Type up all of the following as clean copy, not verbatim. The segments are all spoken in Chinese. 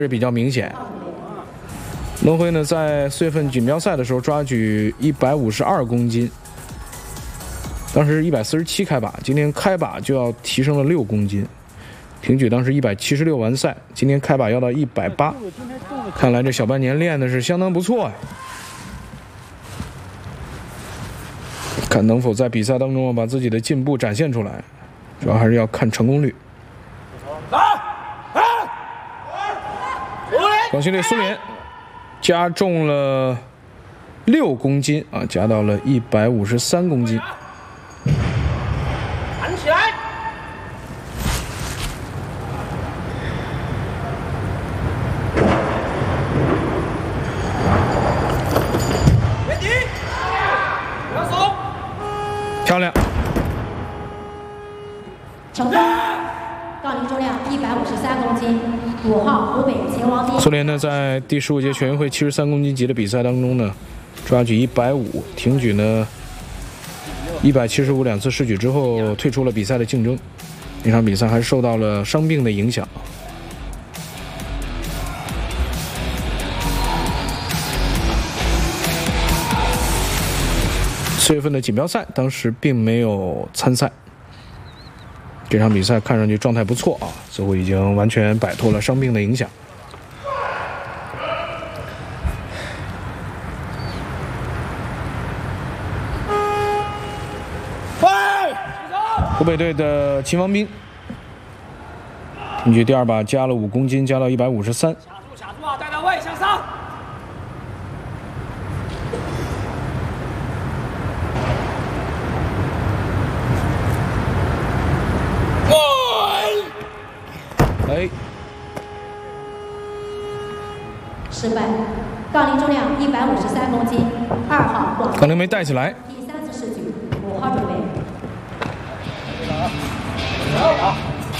是比较明显。龙辉呢，在4月份锦标赛的时候抓举152公斤，当时147开把，今天开把就要提升了6公斤。挺举当时176完赛，今天开把要到180，看来这小半年练的是相当不错呀。看能否在比赛当中把自己的进步展现出来，主要还是要看成功率。广西队苏联加重了6公斤啊，加到了153公斤。 弹起来！原地，不要松。 漂亮。 成功。杠铃重量153公斤，5号湖北秦王斌。 苏联呢，在第15届全运会73公斤级的比赛当中呢，抓举150，挺举呢175两次试举之后退出了比赛的竞争。那场比赛还受到了伤病的影响。4月份的锦标赛，当时并没有参赛。这场比赛看上去状态不错啊，似乎已经完全摆脱了伤病的影响。湖北队的秦王斌，挺举第2把加了5公斤，加到153。 卡住啊，带到位，向上。 哎， 失败。杠铃重量153公斤，2号广。 杠铃没带起来。 第3次试举，5号准备。 好。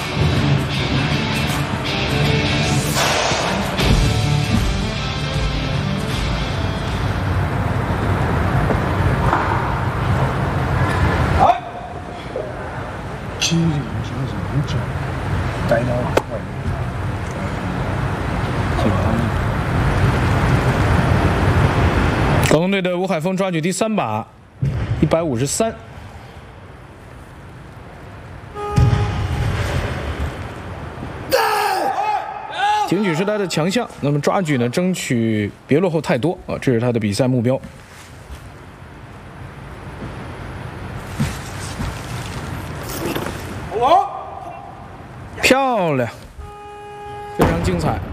广东队的吴海峰抓举第3把153。挺举是他的强项，那么抓举呢，争取别落后太多啊，这是他的比赛目标。漂亮，非常精彩。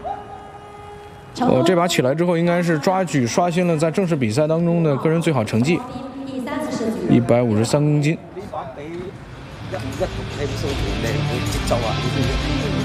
这把起来之后，应该是抓举刷新了在正式比赛当中的个人最好成绩，153公斤。